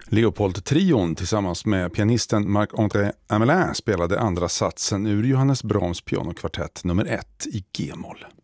Leopold-trion tillsammans med pianisten Marc-André Amelin spelade andra satsen ur Johannes Brahms pianokvartett nummer 1 i G-moll.